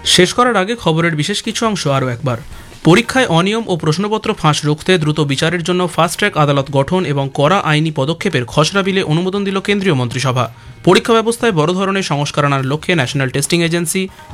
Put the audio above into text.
শেষ করার আগে খবরের বিশেষ কিছু অংশ আরও একবার। পরীক্ষায় অনিয়ম ও প্রশ্নপত্র ফাঁস রুখতে দ্রুত বিচারের জন্য ফাস্ট ট্র্যাক আদালত গঠন এবং কড়া আইনি পদক্ষেপের খসড়া বিলে অনুমোদন দিল কেন্দ্রীয় মন্ত্রিসভা। পরীক্ষা ব্যবস্থায় বড় ধরনের সংস্কার আনার লক্ষ্যে ন্যাশনাল টেস্টিং এজেন্সি